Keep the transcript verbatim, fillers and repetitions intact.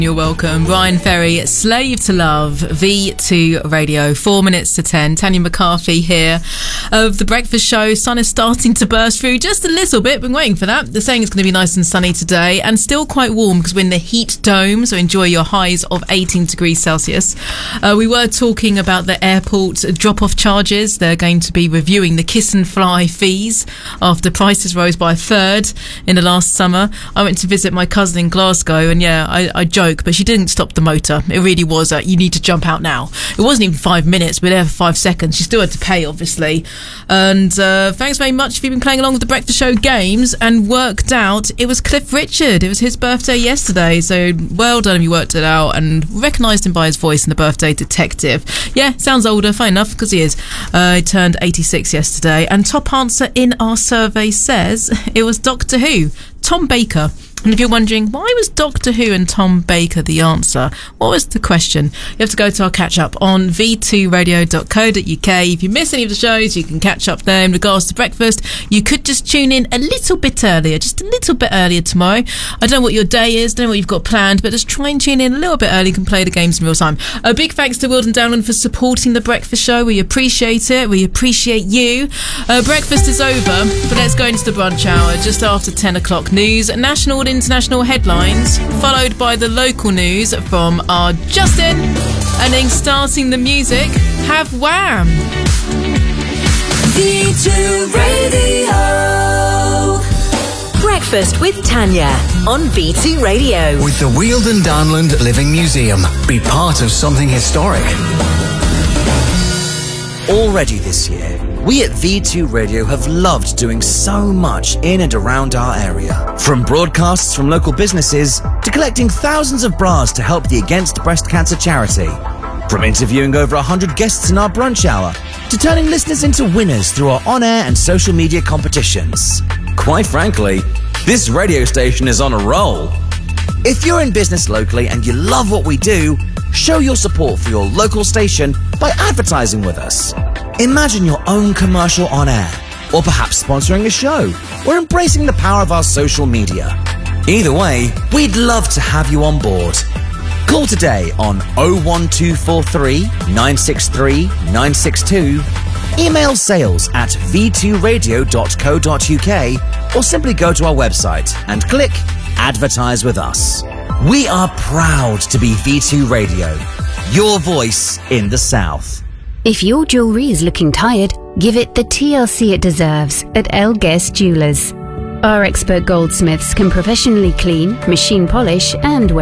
You're welcome. Brian Ferry, Slave to Love, V two Radio, four minutes to ten. Tanya McCarthy here of The Breakfast Show. Sun is starting to burst through just a little bit. Been waiting for that. They're saying it's going to be nice and sunny today and still quite warm because we're in the heat dome, so enjoy your highs of eighteen degrees Celsius. Uh, we were talking about the airport drop-off charges. They're going to be reviewing the kiss and fly fees after prices rose by a third in the last summer. I went to visit my cousin in Glasgow and yeah, I, I joked, but she didn't stop the motor. It really was, uh, you need to jump out now. It wasn't even five minutes. We were there for five seconds. She still had to pay, obviously. And uh, thanks very much if you've been playing along with the Breakfast Show games and worked out it was Cliff Richard. It was his birthday yesterday, so well done if you worked it out and recognised him by his voice in The Birthday Detective. Yeah, sounds older, fine enough, because he is. Uh, he turned eighty-six yesterday. And top answer in our survey says it was Doctor Who, Tom Baker. And if you're wondering, why was Doctor Who and Tom Baker the answer? What was the question? You have to go to our catch-up on v two radio dot co dot uk. If you miss any of the shows, you can catch up there. In regards to breakfast, you could just tune in a little bit earlier, just a little bit earlier tomorrow. I don't know what your day is, don't know what you've got planned, but just try and tune in a little bit early. You can play the games in real time. A big thanks to Wilden Downland for supporting the Breakfast Show. We appreciate it. We appreciate you. Uh, breakfast is over, but let's go into the brunch hour just after ten o'clock news. National and international headlines, followed by the local news from our Justin, and then starting the music, have Wham! V two Radio. Breakfast with Tanya on V two Radio. With the Wealdon Downland Living Museum. Be part of something historic. Already this year, we at V two Radio have loved doing so much in and around our area. From broadcasts from local businesses to collecting thousands of bras to help the Against Breast Cancer charity. From interviewing over one hundred guests in our brunch hour to turning listeners into winners through our on-air and social media competitions. Quite frankly, this radio station is on a roll. If you're in business locally and you love what we do, show your support for your local station by advertising with us. Imagine your own commercial on air, or perhaps sponsoring a show, or embracing the power of our social media. Either way, we'd love to have you on board. Call today on oh one two four three, nine six three, nine six two, email sales at v two radio dot co dot uk, or simply go to our website and click Advertise with Us. We are proud to be V two Radio, your voice in the South. If your jewellery is looking tired, give it the T L C it deserves at El Guest Jewellers. Our expert goldsmiths can professionally clean, machine polish and